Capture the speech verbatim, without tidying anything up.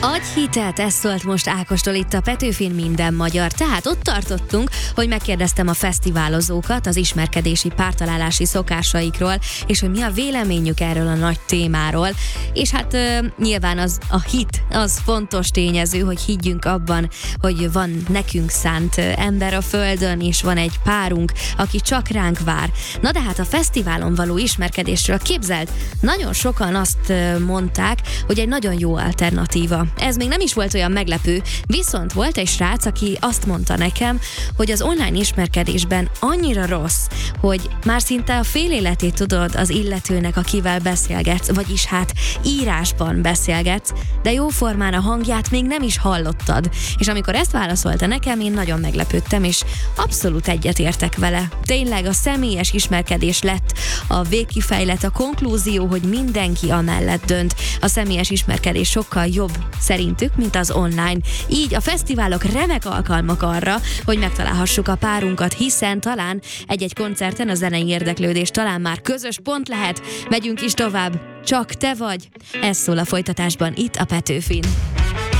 Adj hitet, ez szólt most Ákostól itt a Petőfin Minden Magyar. Tehát ott tartottunk, hogy megkérdeztem a fesztiválozókat az ismerkedési pártalálási szokásaikról, és hogy mi a véleményük erről a nagy témáról. És hát ö, nyilván az a hit, az fontos tényező, hogy higgyünk abban, hogy van nekünk szánt ember a földön, és van egy párunk, aki csak ránk vár. Na de hát a fesztiválon való ismerkedésről képzeld, nagyon sokan azt mondták, hogy egy nagyon jó alternatíva. Ez még nem is volt olyan meglepő, viszont volt egy srác, aki azt mondta nekem, hogy az online ismerkedésben annyira rossz, hogy már szinte a fél életét tudod az illetőnek, akivel beszélgetsz, vagyis hát írásban beszélgetsz, de jóformán a hangját még nem is hallottad. És amikor ezt válaszolta nekem, én nagyon meglepődtem, és abszolút egyetértek vele. Tényleg a személyes ismerkedés lett a végkifejlet, a konklúzió, hogy mindenki amellett dönt. A személyes ismerkedés sokkal jobb szerintük, mint az online. Így a fesztiválok remek alkalmak arra, hogy megtalálhassuk a párunkat, hiszen talán egy-egy koncerten a zenei érdeklődés talán már közös pont lehet. Megyünk is tovább. Csak te vagy. Ez szól a folytatásban itt a Petőfin.